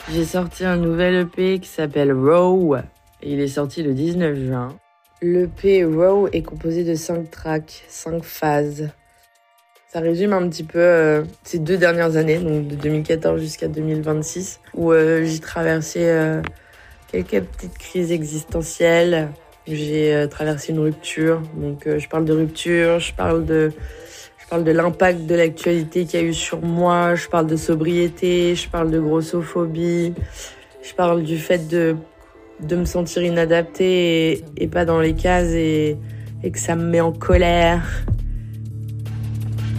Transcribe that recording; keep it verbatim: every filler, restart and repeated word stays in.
J'ai sorti un nouvel E P qui s'appelle Raw et il est sorti le dix-neuf juin. L'E P Raw est composé de cinq tracks, cinq phases. Ça résume un petit peu euh, ces deux dernières années, donc de deux mille quatorze jusqu'à deux mille vingt-six, où euh, j'ai traversé euh, quelques petites crises existentielles. J'ai euh, traversé une rupture, donc euh, je parle de rupture, je parle de, je parle de l'impact de l'actualité qu'il y a eu sur moi, je parle de sobriété, je parle de grossophobie, je parle du fait de, de me sentir inadaptée et, et pas dans les cases et, et que ça me met en colère.